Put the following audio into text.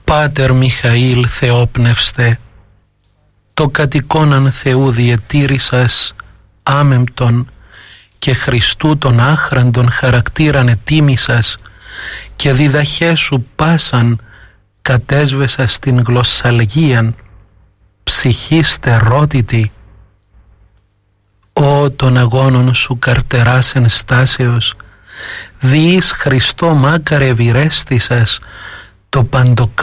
Πάτερ Μιχαήλ Θεόπνευστε, το κατοικώναν Θεού διετήρησας άμεμπτον και Χριστού των άχραντων χαρακτήραν ετίμησας και διδαχές σου πάσαν κατέσβεσα στην γλωσσαλγίαν ψυχή στερότητη. Ω των αγώνων σου καρτεράς εν στάσεως, διείς Χριστό μάκαρε ευηρέστησας το παντοκράτορ